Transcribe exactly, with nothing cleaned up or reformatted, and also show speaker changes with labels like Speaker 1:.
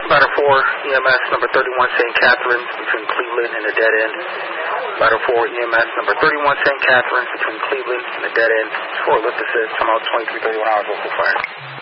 Speaker 1: Ladder four, E M S number thirty-one, Saint Catharines, between Cleveland and the dead end. Ladder four, E M S number thirty-one, Saint Catharines, between Cleveland and the dead end. Fort Lift Assist, I'm out twenty-three thirty-one hours, local fire.